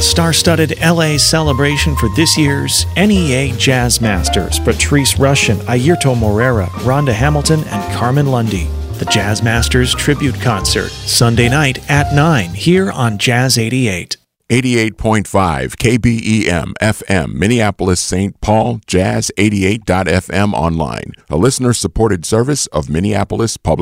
star-studded LA celebration for this year's NEA Jazz Masters. Patrice Rushen, Airto Moreira, Rhonda Hamilton, and Carmen Lundy. The Jazz Masters Tribute Concert, Sunday night at 9 here on Jazz 88. 88.5 KBEM FM, Minneapolis, St. Paul, Jazz 88.fm online, a listener-supported service of Minneapolis Public